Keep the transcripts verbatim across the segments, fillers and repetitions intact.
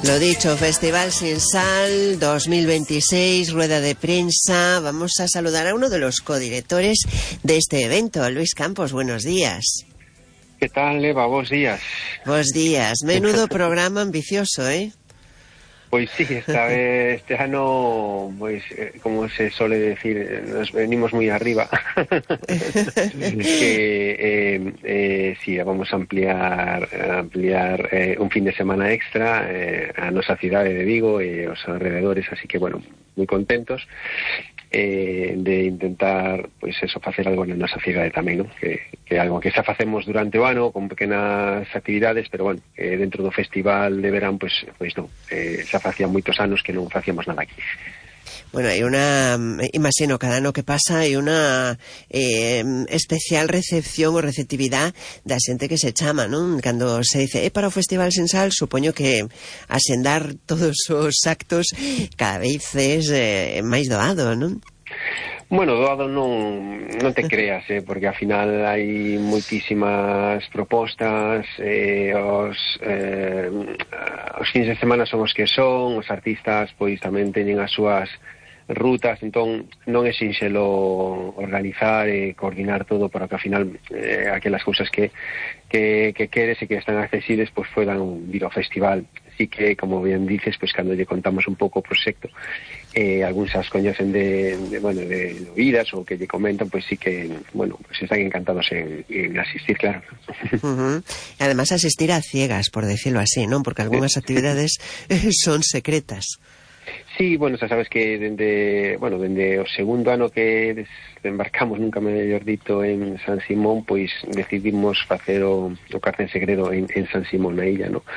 Lo dicho, Festival Sin Sal dos mil veintiséis, rueda de prensa. Vamos a saludar a uno de los codirectores de este evento, Luis Campos. Buenos días. ¿Qué tal, Eva? Buenos días. Buenos días. Menudo programa ambicioso, ¿eh? Pues sí, esta vez, este año, pues, eh, como se suele decir, nos venimos muy arriba. que, eh, eh, sí, vamos a ampliar ampliar eh, un fin de semana extra eh, a nuestra ciudad de Vigo y los alrededores, así que, bueno, muy contentos eh, de intentar, pues eso, hacer algo en nuestra ciudad también, ¿no? Que, que algo que xa facemos durante o ano con pequenas actividades, pero bueno, eh, dentro do festival de verán, pues, pues non, eh, xa facía moitos anos que non facíamos nada aquí. Bueno, hai unha, imagino, cada ano que pasa hai unha eh, especial recepción ou receptividade da xente que se chama, non? Cando se dice, é para o Festival Sin Sal, supoño que asendar todos os actos cada vez é eh, máis doado, non? Bueno, doado non, non te creas, eh, porque ao final hai moitísimas propostas, eh, os, eh, os fins de semana son os que son, os artistas pois tamén teñen as súas rutas, entón non é sinxelo organizar e coordinar todo para que ao final eh, aquelas cousas que, que, que queres e que están accesibles pois poidan vir ao festival. Así que, como bien dices, pues cando lle contamos un pouco o proxecto, eh, algúns as coñecen de, de, bueno, de oídas ou que lle comentan, pues sí que, bueno, pues están encantados en, en asistir, claro. Uh-huh. E además asistir a ciegas, por decirlo así, non? Porque algunhas actividades son secretas. Sí, bueno, xa sabes que dende, bueno, dende o segundo ano que desembarcamos, nunca mellor dito, en San Simón, pois decidimos facer o, o Carten Segredo en, en San Simón, na illa, non?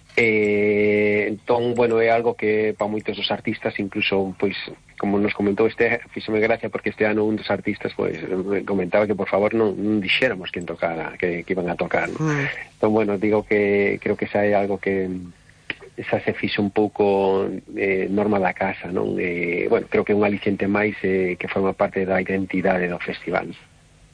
Eh, entón, bueno, é algo que para moitos dos artistas, incluso, pois, como nos comentou este, fíxome gracia porque este ano un dos artistas, pois, comentaba que por favor non, non dixéramos quen tocara, que, que iban a tocar, ¿no? Mm. Entón, bueno, digo que creo que xa é algo que xa se fixe un pouco eh, norma da casa, non? Eh, bueno, creo que é un aliciente máis eh, que forma parte da identidade do festival.